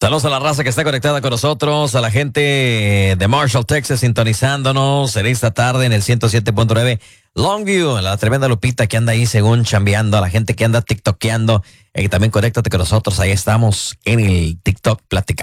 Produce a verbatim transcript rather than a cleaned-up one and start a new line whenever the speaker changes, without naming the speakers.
Saludos a la raza que está conectada con nosotros, a la gente de Marshall, Texas, sintonizándonos en esta tarde en el ciento siete punto nueve Longview, la tremenda Lupita que anda ahí según chambeando, a la gente que anda tiktokeando, y también conéctate con nosotros, ahí estamos en el TikTok platicando.